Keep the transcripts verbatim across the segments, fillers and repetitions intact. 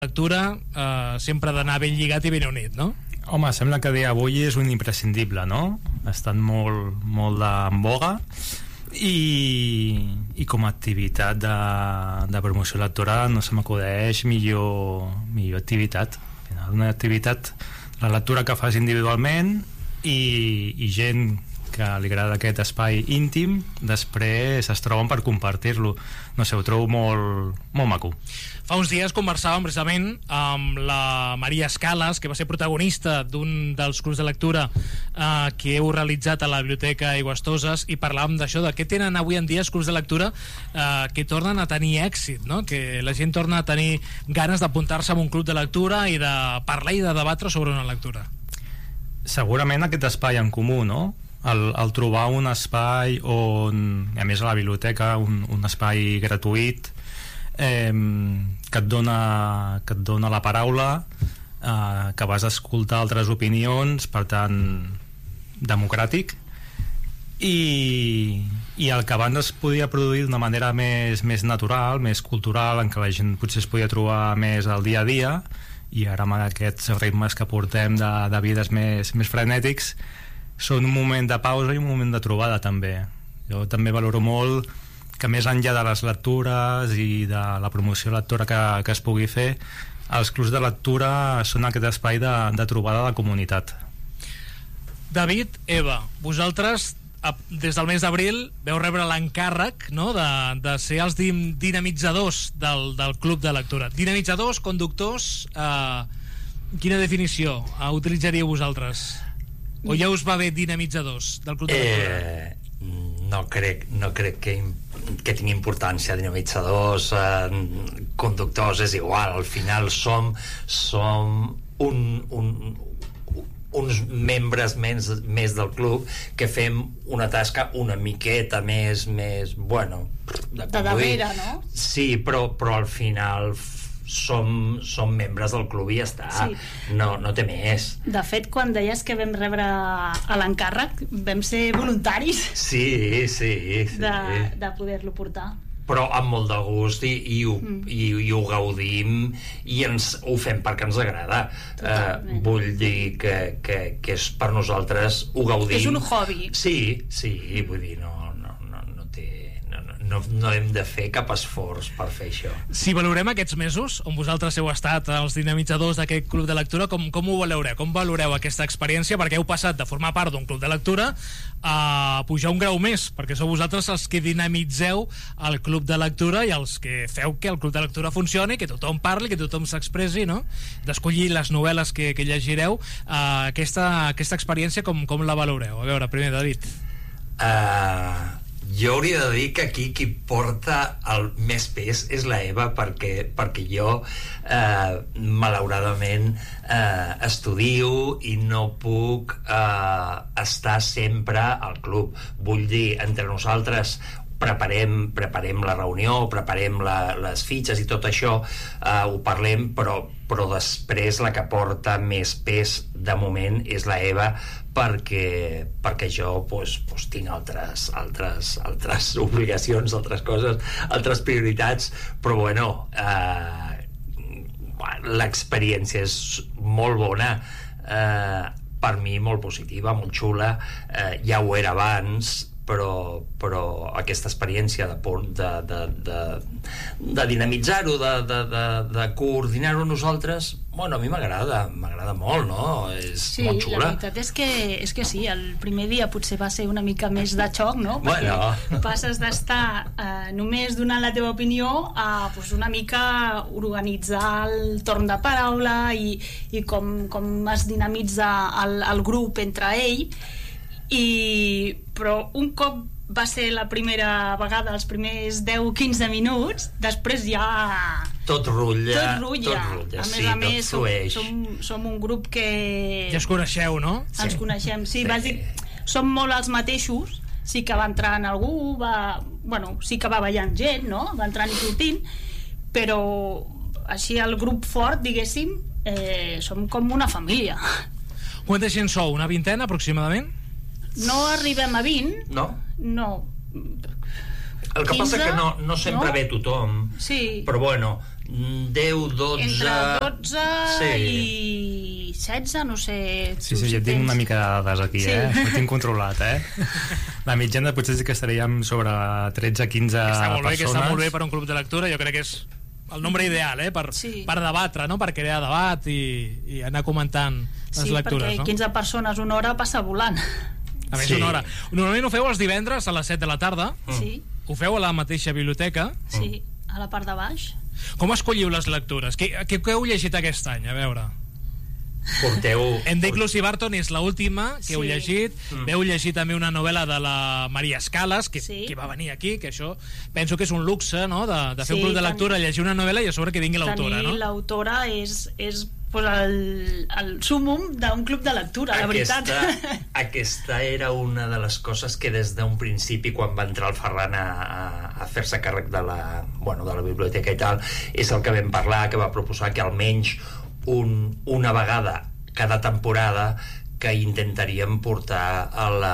lectura eh, sempre ha d'anar ben lligat i ben unit, no? Home, sembla que a dia d'avui és un imprescindible, no? Ha estat molt, molt de, en boga i, i com a activitat de, de promoció lectora no se m'acudeix millor, millor activitat. Al final, una activitat, la lectura que fas individualment i, i gent que li agrada aquest espai íntim, després es troben per compartir-lo. No sé, ho trobo molt, molt maco. Fa uns dies conversàvem precisament amb la Maria Escalas, que va ser protagonista d'un dels clubs de lectura eh, que heu realitzat a la Biblioteca Aigüestoses, i parlàvem d'això, de què tenen avui en dia els clubs de lectura eh, que tornen a tenir èxit, no? Que la gent torna a tenir ganes d'apuntar-se a un club de lectura i de parlar i de debatre sobre una lectura. Segurament aquest espai en comú, no? El, el trobar un espai on, a més a la biblioteca, un, un espai gratuït eh, que et dona que et dona la paraula, eh, que vas a escoltar altres opinions, per tant democràtic, i, i el que abans es podia produir d'una manera més, més natural, més cultural, en què la gent potser es podia trobar més al dia a dia, i ara amb aquests ritmes que portem de, de vides més, més frenètics, són un moment de pausa i un moment de trobada també. Jo també valoro molt que més enllà de les lectures i de la promoció lectora que, que es pugui fer, els clubs de lectura són aquest espai de, de trobada de comunitat. David, Eva, vosaltres des del mes d'abril veu rebre l'encàrrec, no?, de, de ser els din, dinamitzadors del, del club de lectura. Dinamitzadors, conductors, eh, quina definició eh, utilitzaríeu vosaltres? O ja us va bé dinamitzadors del club de lectura? Eh, no crec, no crec que, que tingui importància. Dinamitzadors, eh, conductors, és igual. Al final som, som un, un, uns membres més, més del club que fem una tasca una miqueta més, més bueno, de de darrere, no? Sí, però, però al final som, som membres del club i ja està. Sí. No, no té més. De fet, quan deies que vam rebre a l'encàrrec, vam ser voluntaris. Sí, sí, sí. De, de poder-lo portar. Però amb molt de gust i, i, ho, mm. i, i ho gaudim i ens, ho fem perquè ens agrada. Uh, vull dir que, que, que és per nosaltres, ho gaudim. És un hobby. Sí, sí, vull dir, no, no, no, no té... No, no hem de fer cap esforç per fer això. Si valorem aquests mesos on vosaltres heu estat els dinamitzadors d'aquest club de lectura, com, com ho valoreu? Com valoreu aquesta experiència? Perquè heu passat de formar part d'un club de lectura a pujar un grau més, perquè sou vosaltres els que dinamitzeu el club de lectura i els que feu que el club de lectura funcioni, que tothom parli, que tothom s'expressi, no? D'escollir les novel·les que, que llegireu. Uh, aquesta, aquesta experiència com, com la valoreu? A veure, primer David. Uh... Jo hauria de dir que aquí qui porta el més pes és la Eva, perquè, perquè jo eh, malauradament eh, estudio i no puc eh, estar sempre al club. Vull dir, entre nosaltres preparem, preparem la reunió, preparem la, les fitxes i tot això, eh, ho parlem, però, però després la que porta més pes de moment és la Eva, perquè, perquè jo pues, pues, tinc altres, altres, altres obligacions, altres coses, altres prioritats, però bueno, eh, l'experiència és molt bona, eh, per mi molt positiva, molt xula, eh, ja ho era abans, però, però aquesta experiència de, de, de, de, de dinamitzar-ho, de, de, de, de coordinar-ho nosaltres, bueno, a mi m'agrada, m'agrada molt, no? És sí, molt xula. La veritat és que, és que sí, el primer dia potser va ser una mica més de xoc, no? Perquè bueno. passes d'estar eh, només donant la teva opinió a pues, una mica organitzar el torn de paraula i, i com, com es dinamitza el, el grup entre ell. I, però un cop va ser la primera vegada, els primers deu a quinze minuts, després ja tot rutlla, tot rutlla. Tot rutlla a sí, més a més som, som, som un grup que ja es coneixeu, no? ens sí. coneixem, sí, sí. Bàsic, som molt els mateixos. Sí que va entrant algú, va, bueno, sí que va ballant gent, no? Va entrant i sortint, però així el grup fort, diguéssim, eh, som com una família. Quanta gent sou? Una vintena aproximadament? No arribem a vint. No? No. El que quinze, passa que no, no sempre no? ve tothom. Sí. Però bueno, deu, dotze... Entre dotze sí. i setze, no sé... Sí, sí, jo tinc una mica de dades aquí, sí. eh? Ho tinc controlat, eh? La mitjana potser sí que estaríem sobre tretze a quinze que està molt bé, persones. que està molt bé per un club de lectura, jo crec que és el nombre ideal, eh? Per, sí. per debatre, no? Per crear debat i, i anar comentant les sí, lectures, no? Sí, perquè quinze persones una hora passa volant. A més, sí. una hora. Normalment ho feu els divendres a les set de la tarda. Sí. Ho feu a la mateixa biblioteca. Sí, a la part de baix. Com escolliu les lectures? Què, què, què heu llegit aquest any? A veure... Porteu... Enric Lucy Barton és l'última que sí. heu llegit. Mm. Veu llegir també una novel·la de la Maria Escalas, que, sí. que va venir aquí, que això penso que és un luxe, no?, de, de fer sí, un club de lectura, tenir, llegir una novel·la i a sobre que vingui l'autora, no? L'autora és, és pues, el, el súmum d'un club de lectura, la aquesta, veritat. Aquesta era una de les coses que des d'un principi, quan va entrar el Ferran a, a, a fer-se càrrec de la, bueno, de la biblioteca i tal, és el que vam parlar, que va proposar que almenys Un, una vegada cada temporada que intentaríem portar a la,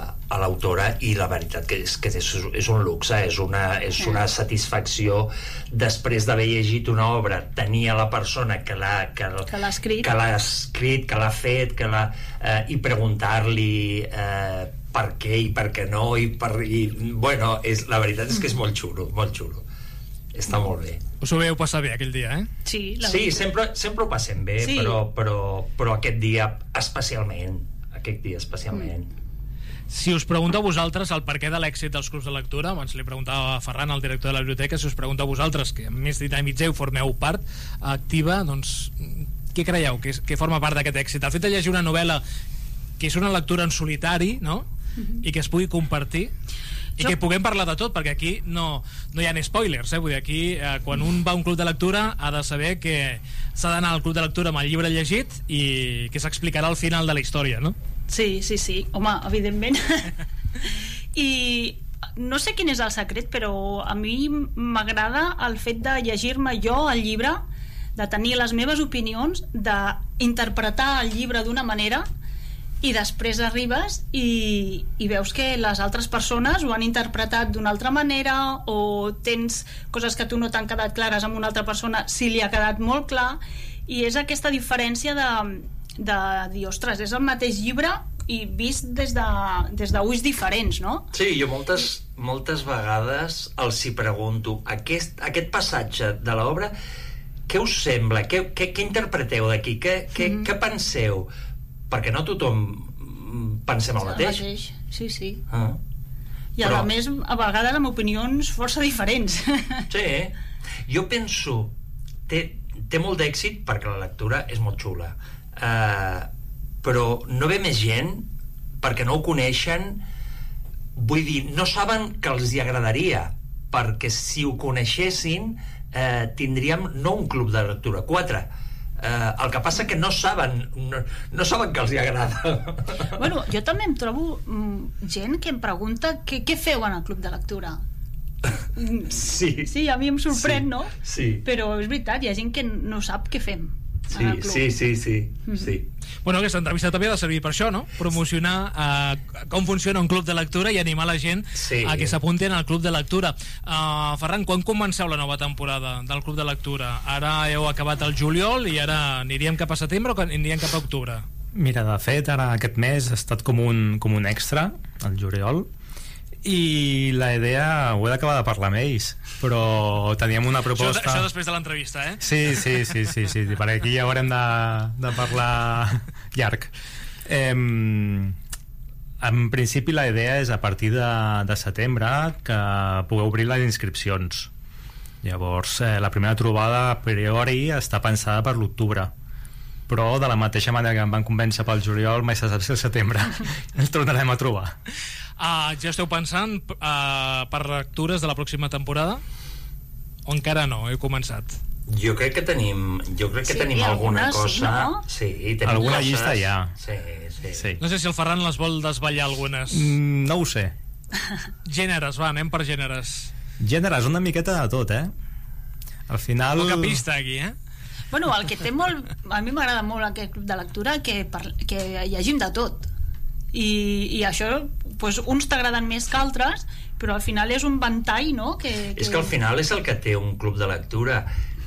a l'autora, i la veritat que és, que és, és un luxe, és una, és una satisfacció després d'haver llegit una obra, tenir a la persona que l'ha que, que l'ha escrit, que l'ha, escrit, que l'ha fet, que l'ha, eh, i preguntar-li eh, per què i per què no, i, per, i bueno, és, la veritat és que és molt xulo, molt xulo, està molt bé. Us ho veu passar bé aquell dia, eh? Sí, sí sempre, sempre ho passem bé, sí. però, però, però aquest dia especialment, aquest dia especialment. Mm. Si us pregunto a vosaltres el perquè de l'èxit dels clubs de lectura, abans li preguntava a Ferran, el director de la biblioteca, si us pregunto a vosaltres, que a més dinamitzeu, formeu part activa, doncs què creieu que, és, que forma part d'aquest èxit? El fet de llegir una novel·la que és una lectura en solitari, no?, mm-hmm. i que es pugui compartir, i que puguem parlar de tot, perquè aquí no, no hi ha spoilers, eh? Vull dir, aquí eh, quan un va a un club de lectura ha de saber que s'ha d'anar al club de lectura amb el llibre llegit i que s'explicarà al final de la història, no? Sí, sí, sí, home, evidentment. I no sé quin és el secret, però a mi m'agrada el fet de llegir-me jo el llibre, de tenir les meves opinions, d'interpretar el llibre d'una manera, i després arribes i, i veus que les altres persones ho han interpretat d'una altra manera, o tens coses que a tu no t'han quedat clares amb una altra persona, si li ha quedat molt clar, i és aquesta diferència de, de dir, ostres, és el mateix llibre i vist des de, des d'ulls diferents, no? Sí, jo moltes, moltes vegades els hi pregunto, aquest, aquest passatge de l'obra, què us sembla? Què, què, què interpreteu d'aquí? Què, què, mm-hmm. què penseu? Perquè no tothom pensem el mateix. El mateix, sí, sí. Ah. I a Però... més, a vegades amb opinions força diferents. Sí, jo penso, té, té molt d'èxit perquè la lectura és molt xula. Uh, però no ve més gent perquè no ho coneixen, vull dir, no saben que els hi agradaria, perquè si ho coneixessin eh, tindríem no un club de lectura, quatre. Uh, el que passa que no saben no, no saben que els hi agrada. Bueno, jo també em trobo mm, gent que em pregunta què, què feu en el club de lectura. Sí. Sí, a mi em sorprèn, sí. no? Sí. Però és veritat, hi ha gent que no sap què fem. Sí, sí, sí, sí, mm-hmm. sí. Bueno, aquesta entrevista també ha de servir per això, no? Promocionar uh, com funciona un club de lectura i animar la gent sí. a que s'apuntin al club de lectura. Uh, Ferran, quan comenceu la nova temporada del club de lectura? Ara heu acabat el juliol i ara aniríem cap a setembre o aniríem cap a octubre? Mira, de fet, ara aquest mes ha estat com un, com un extra, el juliol, i la idea ho he d'acabar de parlar amb ells, però teníem una proposta... Això, això després de l'entrevista, eh? Sí, sí, sí, sí, sí, sí, perquè aquí ja haurem de, de parlar llarg. Eh, en principi la idea és a partir de, de setembre que pugueu obrir les inscripcions. Llavors, eh, la primera trobada a priori està pensada per l'octubre, però de la mateixa manera que em van convèncer pel juliol, mai se sap si al setembre ens tornarem a trobar. Uh, ja esteu pensant uh, per lectures de la pròxima temporada? O encara no? Heu començat? Jo crec que tenim, jo crec que sí, tenim alguna algunes, cosa... No? Sí, tenim alguna coses... llista ja. Sí, sí. Sí. No sé si el Ferran les vol desvetllar algunes. Mm, no ho sé. Gèneres, va, anem per gèneres. Gèneres, una miqueta de tot, eh? Al final... Poca pista aquí, eh? Bueno, el que té molt... A mi m'agrada molt aquest club de lectura, que, par... que llegim de tot. I, i això, pues, uns t'agraden més que altres, però al final és un ventall, no? Que, que... És que al final és el que té un club de lectura,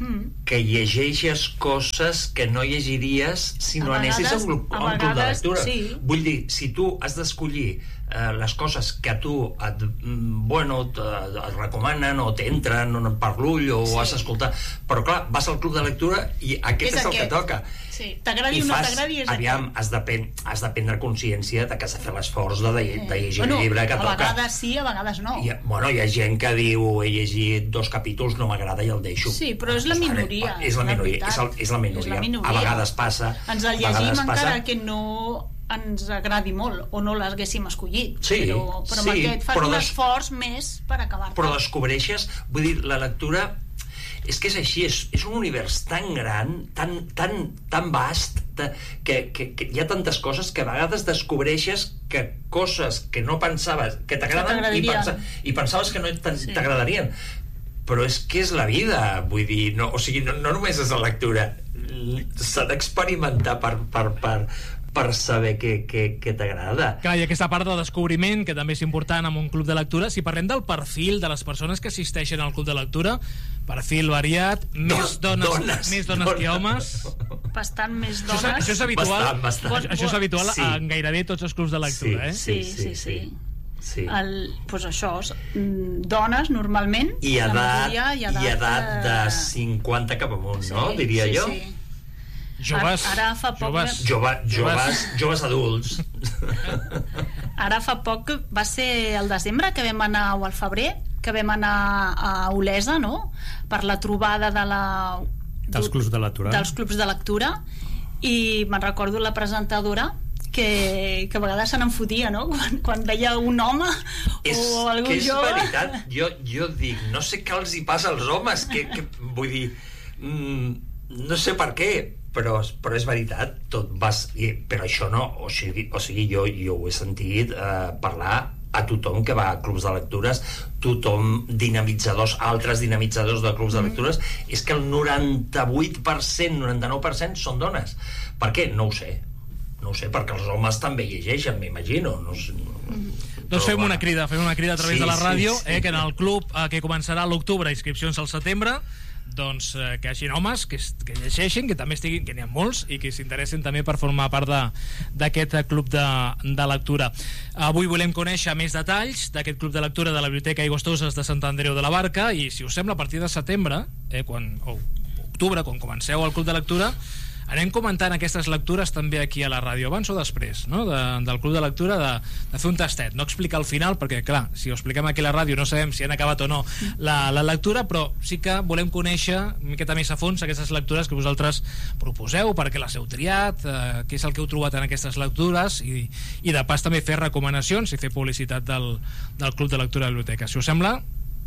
mm. que llegeixes coses que no llegiries si no A anessis a un, vegades- grup, a a un club de vegades, lectura. sí. Vull dir, si tu has d'escollir eh, les coses que a tu et, mm, bueno, te, et recomanen o t'entren per l'ull o Sí. has d'escoltar, però clar, vas al club de lectura i aquest és, És el que aquest. toca. Sí, t'agradi I o no fas, t'agradi, és aviam, aquest. has de, pen, has de prendre consciència de que has de fer l'esforç de, de, de llegir bueno, el llibre que a toca. vegades sí, a vegades no. Hi ha, bueno, hi ha gent que diu he llegit dos capítols, no m'agrada i el deixo. Sí, però és la Doncs, vale, minoria, és la la minoria, veritat. és, el, és la minoria. És la minoria. A vegades passa. Ens el a llegim vegades encara passa, que no ens agradi molt o no l'haguéssim escollit, Sí, però, però sí, amb aquest fas però un des- esforç més per acabar-te. però descobreixes, vull dir, la lectura és que és així, és, és un univers tan gran, tan, tan, tan vast, de, que, que, que hi ha tantes coses que a vegades descobreixes que coses que no pensaves que t'agraden i, t'agradarien. pensa, i pensaves que no t'en- Sí. t'agradarien, però és que és la vida, vull dir, no, o sigui, no, no només és la lectura, s'ha d'experimentar per, per, per, per saber què, què, què t'agrada. Clar, i aquesta part de descobriment, que també és important en un club de lectura, si parlem del perfil de les persones que assisteixen al club de lectura, perfil variat, més dones, dones, més dones, dones. que homes. Bastant més Això és, dones. això és habitual, Bastant, bastant. Això, això és habitual Sí. en gairebé tots els clubs de lectura, eh? Sí, sí, sí. sí. El, pues això, mm, dones normalment, I la edat, majoria, i edat, i edat de eh, cinquanta cap amunt, sí, no? Diria sí, jo. Sí. Joves, Ara fa poc joves, Jove, joves, joves adults. Ara fa poc va ser el desembre que vam anar, o al febrer, que vam anar a Olesa, no?, per la trobada de la... Dels clubs de lectura. Dels clubs de lectura, i me'n recordo la presentadora que, que a vegades se n'enfotia, no?, quan, quan veia un home és o algú que és jove. veritat, jo, jo dic, no sé què els hi passa als homes, que, que vull dir, mm, no sé per què, però, però és veritat, tot vas, i, però això no, o sigui, o sigui jo, jo ho he sentit eh, parlar a tothom que va a clubs de lectures, tothom, dinamitzadors, altres dinamitzadors de clubs de lectures, és que el noranta-vuit per cent, noranta-nou per cent són dones. Per què? No ho sé. No ho sé, perquè els homes també llegeixen, m'imagino. No sé, no, Doncs fem una crida, fem una crida a través Sí, de la sí, ràdio, sí. eh, que en el club eh, que començarà a l'octubre, inscripcions al setembre, doncs eh, que hagin homes que, es- que llegeixin, que també estiguin, que n'hi ha molts i que s'interessin també per formar part de- d'aquest eh, club de, de lectura. Avui volem conèixer més detalls d'aquest club de lectura de la Biblioteca Aigües Toses de Sant Andreu de la Barca, i si us sembla, a partir de setembre, eh, quan, o octubre, quan comenceu el club de lectura, anem comentant aquestes lectures també aquí a la ràdio, abans o després, no?, de, del club de lectura, de, de fer un tastet, no explicar al final, perquè clar, si ho expliquem aquí a la ràdio no sabem si han acabat o no la, la lectura, però sí que volem conèixer una miqueta més a fons aquestes lectures que vosaltres proposeu, perquè les heu triat, eh, què és el que heu trobat en aquestes lectures, i, i de pas també fer recomanacions i fer publicitat del, del club de lectura de la biblioteca. Si us sembla,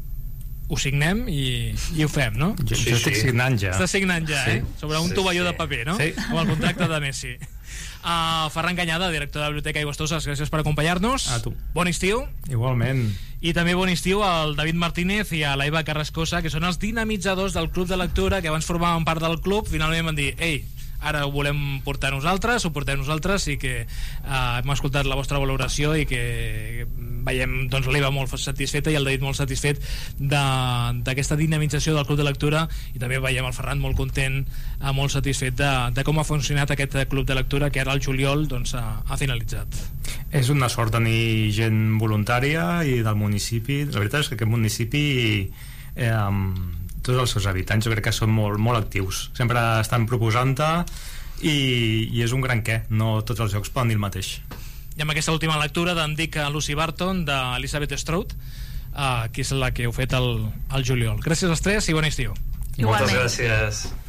ho signem i, i ho fem, no? Jo, Sí, jo estic sí. signant ja. Està signant ja, Sí. eh? Sobre un Sí, tovalló sí. de paper, no? Sí. Com el contracte de Messi. Uh, Ferran Canyada, director de la Biblioteca Aigües Toses, gràcies per acompanyar-nos. A tu. Bon estiu. Igualment. I també bon estiu al David Martínez i a la Eva Carrascosa, que són els dinamitzadors del club de lectura, que abans formaven part del club, finalment van dir, ei, ara ho volem portar nosaltres, ho portem nosaltres, i que uh, hem escoltat la vostra valoració i que veiem doncs, l'Eva molt satisfeta i el David molt satisfet d'aquesta dinamització del club de lectura, i també veiem el Ferran molt content, uh, molt satisfet de, de com ha funcionat aquest club de lectura, que ara al juliol doncs, ha, ha finalitzat. És una sort tenir gent voluntària i del municipi. La veritat és que aquest municipi, eh, amb tots els seus habitants, jo crec que són molt, molt actius. Sempre estan proposant-te, i, i és un gran què. No tots els llocs poden dir el mateix. I amb aquesta última lectura d'en Dick Lucy Barton, d'Elizabeth Strout, uh, que és la que heu fet al, al juliol. Gràcies als tres i bon estiu. Igualment. Moltes gràcies.